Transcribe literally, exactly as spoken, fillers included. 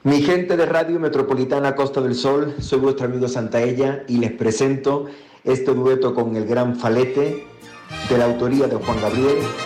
Mi gente de Radio Metropolitana Costa del Sol, soy vuestro amigo Santaella y les presento este dueto con el gran Falete, de la autoría de Juan Gabriel.